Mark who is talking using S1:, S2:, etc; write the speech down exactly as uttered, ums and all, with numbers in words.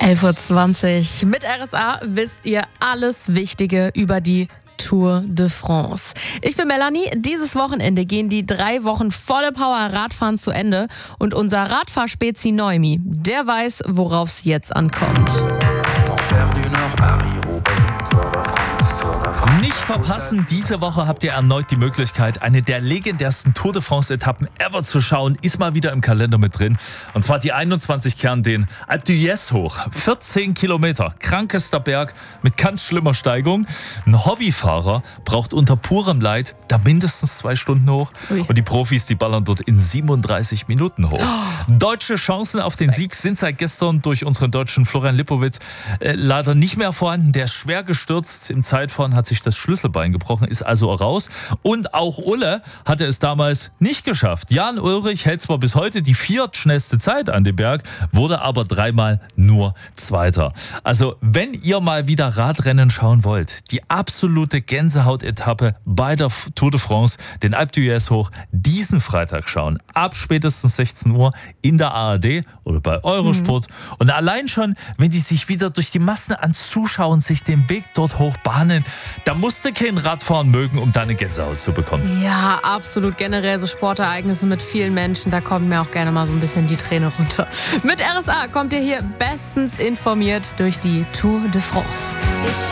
S1: elf Uhr zwanzig. Mit R S A wisst ihr alles Wichtige über die Tour de France. Ich bin Melanie. Dieses Wochenende gehen die drei Wochen volle Power Radfahren zu Ende. Und unser Radfahrspezi Noemi, der weiß, worauf es jetzt ankommt.
S2: Nicht verpassen, diese Woche habt ihr erneut die Möglichkeit, eine der legendärsten Tour de France-Etappen ever zu schauen. Ist mal wieder im Kalender mit drin. Und zwar die einundzwanzig Kern, den Alpe d'Huez hoch. vierzehn Kilometer, krankester Berg mit ganz schlimmer Steigung. Ein Hobbyfahrer braucht unter purem Leid da mindestens zwei Stunden hoch. Ui. Und die Profis, die ballern dort in siebenunddreißig Minuten hoch. Oh. Deutsche Chancen auf den Sieg sind seit gestern durch unseren deutschen Florian Lipowitz äh, leider nicht mehr vorhanden. Der ist schwer gestürzt. Im Zeitfahren hat sich das Schlüsselbein gebrochen, ist also raus. Und auch Ulle hatte es damals nicht geschafft. Jan Ullrich hält zwar bis heute die viertschnellste Zeit an dem Berg, wurde aber dreimal nur Zweiter. Also wenn ihr mal wieder Radrennen schauen wollt, die absolute Gänsehaut-Etappe bei der Tour de France, den Alpe d'Huez hoch, diesen Freitag schauen. Ab spätestens sechzehn Uhr in der A R D oder bei Eurosport. Mhm. Und allein schon, wenn die sich wieder durch die Massen an Zuschauern sich den Weg dort hoch bahnen, da musste kein Radfahren mögen, um deine Gänsehaut zu bekommen.
S1: Ja, absolut. Generell so Sportereignisse mit vielen Menschen, da kommt mir auch gerne mal so ein bisschen die Träne runter. Mit R S A kommt ihr hier bestens informiert durch die Tour de France.